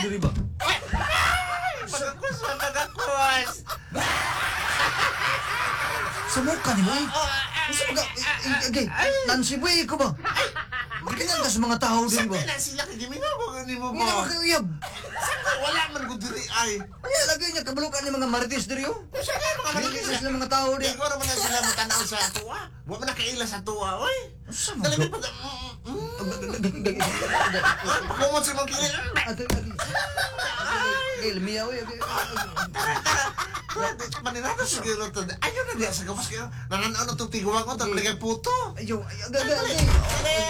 diri ba? Pagkakos. Sa muka ni mo eh. Gusto mo ka, Nancy boy ko ba? Gilingan ka sa mga tao diri ba? Sakit na sila kay Giminaw ko ni mo Hindi naman ba? kayo uyab. Sakit wala man ko diri ay. Ay, lagay niya kabalukan ni mga marites diri oh. Sakit mga Gilingan malaki sila mga tao Di diri. ko naman na sila matanaw sa tuwa. Wa man nakaila sa tuwa, oy. Sa mo Dali ka? pa. Kumot si mong kilin. Ilmiya oy. Maninato siguro to. Ayaw na diya sa gawas kayo. Nananaw na itong tiguan ko. Tapos puto. Ayo,